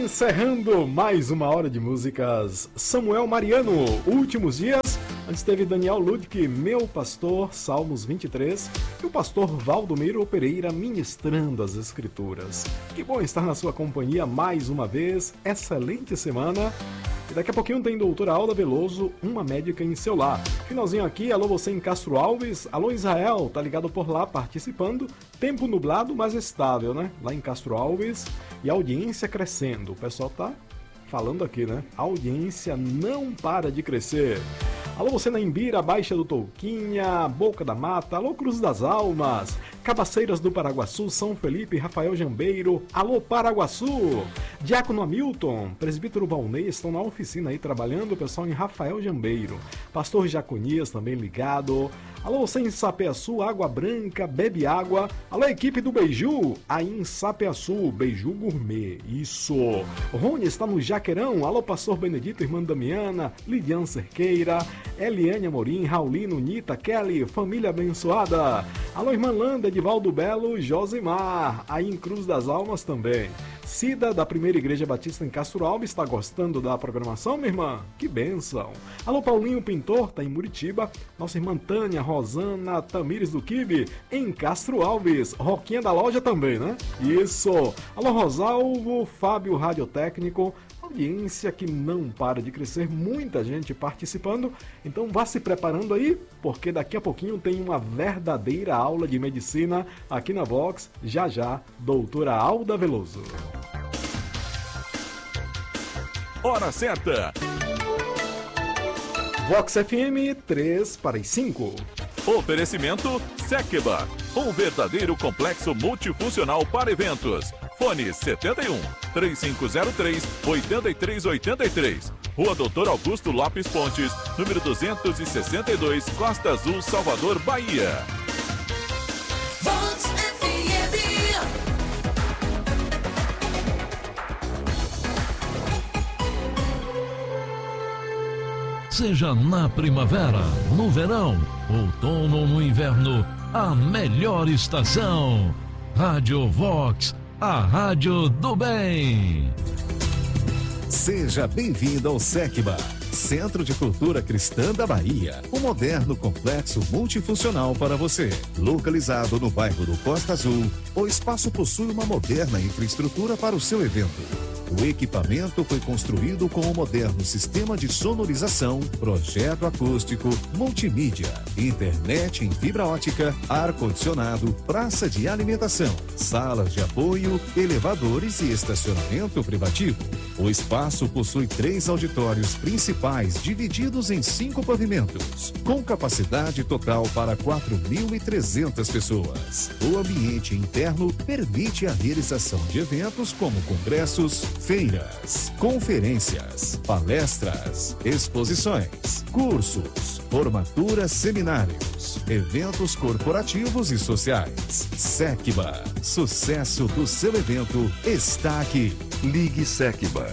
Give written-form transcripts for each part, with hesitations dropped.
Encerrando mais uma hora de músicas, Samuel Mariano, Últimos Dias. Antes teve Daniel Ludwig, Meu Pastor, Salmos 23. E o pastor Valdomiro Pereira ministrando as Escrituras. Que bom estar na sua companhia mais uma vez. Excelente semana. E daqui a pouquinho tem doutora Alda Veloso, Uma Médica em Seu Lar. Finalzinho aqui, alô você em Castro Alves, alô Israel, tá ligado por lá participando. Tempo nublado, mas estável, né? Lá em Castro Alves. E a audiência crescendo. O pessoal tá falando aqui, né? A audiência não para de crescer. Alô você na Imbira, Baixa do Touquinha, Boca da Mata, alô Cruz das Almas, Cabaceiras do Paraguaçu, São Felipe, Rafael Jambeiro, alô Paraguaçu, Diácono Hamilton, Presbítero Valnei estão na oficina aí trabalhando, o pessoal em Rafael Jambeiro, Pastor Jaconias também ligado, alô você em Sapeaçu, Água Branca, Bebe Água, alô equipe do Beiju, aí em Sapeaçu, Beiju Gourmet, isso, Rony está no Jaqueirão, alô Pastor Benedito, Irmã Damiana, Lidiane Cerqueira, Eliane Amorim, Raulino, Nita, Kelly, família abençoada. Alô, irmã Landa, Edivaldo Belo, Josimar, aí em Cruz das Almas também. Cida, da Primeira Igreja Batista em Castro Alves, está gostando da programação, minha irmã? Que bênção! Alô, Paulinho Pintor, tá em Muritiba. Nossa irmã Tânia, Rosana, Tamires do Quibe, em Castro Alves. Roquinha da Loja também, né? Isso! Alô, Rosalvo, Fábio Radiotécnico. Audiência que não para de crescer, muita gente participando, então vá se preparando aí, porque daqui a pouquinho tem uma verdadeira aula de medicina aqui na Vox, já, doutora Alda Veloso. Hora certa! Vox FM 3 para as 5. Oferecimento Sekba, um verdadeiro complexo multifuncional para eventos. Fone 71 3503 8383. Rua Doutor Augusto Lopes Pontes, número 262, Costa Azul, Salvador, Bahia. Vox FM. Seja na primavera, no verão, outono ou no inverno, a melhor estação. Rádio Vox, a rádio do bem. Seja bem-vindo ao SECBA, Centro de Cultura Cristã da Bahia. Um moderno complexo multifuncional para você. Localizado no bairro do Costa Azul, o espaço possui uma moderna infraestrutura para o seu evento. O equipamento foi construído com um moderno sistema de sonorização, projeto acústico, multimídia, internet em fibra ótica, ar-condicionado, praça de alimentação, salas de apoio, elevadores e estacionamento privativo. O espaço possui 3 auditórios principais divididos em 5 pavimentos, com capacidade total para 4.300 pessoas. O ambiente interno permite a realização de eventos como congressos, feiras, conferências, palestras, exposições, cursos, formaturas, seminários, eventos corporativos e sociais. SECBA, sucesso do seu evento está aqui. Ligue SECBA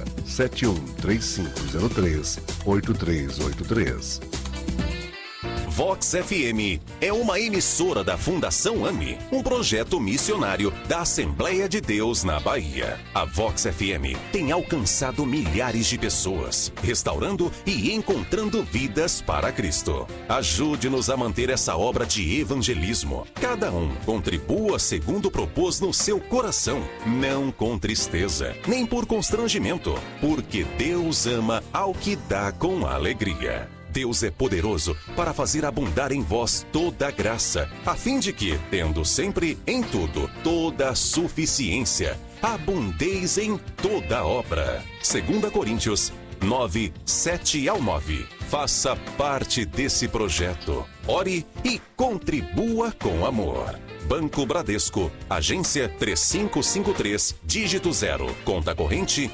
713503-8383. Vox FM é uma emissora da Fundação AME, um projeto missionário da Assembleia de Deus na Bahia. A Vox FM tem alcançado milhares de pessoas, restaurando e encontrando vidas para Cristo. Ajude-nos a manter essa obra de evangelismo. Cada um contribua segundo propôs no seu coração, não com tristeza, nem por constrangimento, porque Deus ama ao que dá com alegria. Deus é poderoso para fazer abundar em vós toda a graça, a fim de que, tendo sempre em tudo toda a suficiência, abundeis em toda obra. 2 Coríntios 9, 7 ao 9. Faça parte desse projeto. Ore e contribua com amor. Banco Bradesco, agência 3553, dígito 0, conta corrente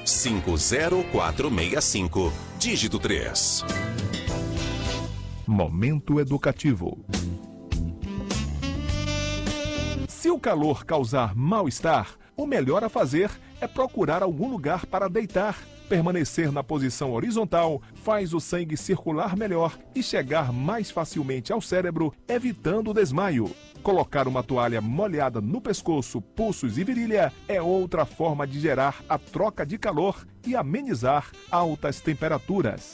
50465, dígito 3. Momento educativo. Se o calor causar mal-estar, o melhor a fazer é procurar algum lugar para deitar. Permanecer na posição horizontal faz o sangue circular melhor e chegar mais facilmente ao cérebro, evitando o desmaio. Colocar uma toalha molhada no pescoço, pulsos e virilha é outra forma de gerar a troca de calor e amenizar altas temperaturas.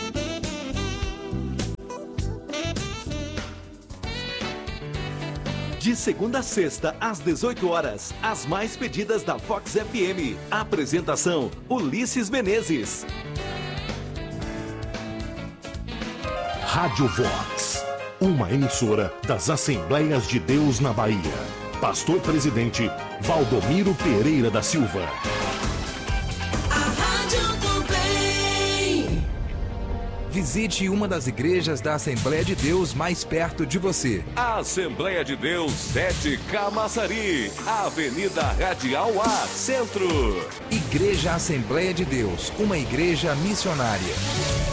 De segunda a sexta, às 18 horas, as mais pedidas da Vox FM. Apresentação, Ulisses Menezes. Rádio Vox, uma emissora das Assembleias de Deus na Bahia. Pastor Presidente, Valdomiro Pereira da Silva. Visite uma das igrejas da Assembleia de Deus mais perto de você. Assembleia de Deus 7 Camaçari, Avenida Radial A, Centro. Igreja Assembleia de Deus, uma igreja missionária.